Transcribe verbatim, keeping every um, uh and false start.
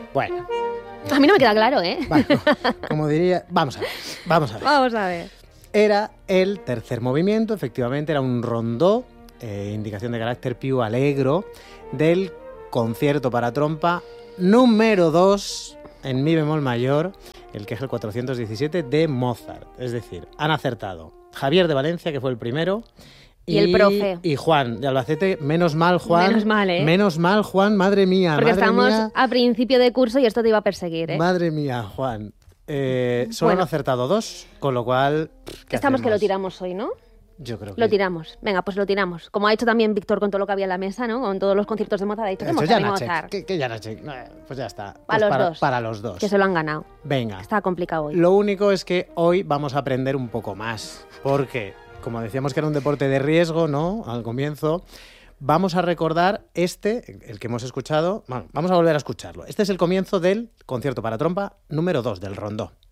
Bueno. A mí no me queda claro, ¿eh? Bueno, como diría... Vamos a ver, vamos a ver. Vamos a ver. Era el tercer movimiento, efectivamente, era un rondó, eh, indicación de carácter più allegro, del concierto para trompa número dos en mi bemol mayor, el que es el cuatrocientos diecisiete de Mozart. Es decir, han acertado Javier de Valencia, que fue el primero, Y, y el profe. Y Juan de Albacete. Menos mal, Juan. Menos mal, ¿eh? Menos mal, Juan, madre mía. Porque madre estamos mía, a principio de curso y esto te iba a perseguir, ¿eh? Madre mía, Juan. Eh, solo Bueno. han acertado dos, con lo cual... ¿qué Estamos que lo hacemos? tiramos hoy, ¿no? Yo creo que... Lo tiramos. Venga, pues lo tiramos. Como ha hecho también Víctor con todo lo que había en la mesa, ¿no? Con todos los conciertos de Mozart. Ha dicho que Eso, Mozart y Janacek. Mozart. ¿Qué, qué Janacek? No, Pues ya está. Para Pues los para, dos. para los dos. Que se lo han ganado. Venga. Está complicado hoy. Lo único es que hoy vamos a aprender un poco más. Porque, como decíamos que era un deporte de riesgo, ¿no? Al comienzo, vamos a recordar este, el que hemos escuchado. Bueno, vamos a volver a escucharlo. Este es el comienzo del concierto para trompa número dos del rondó.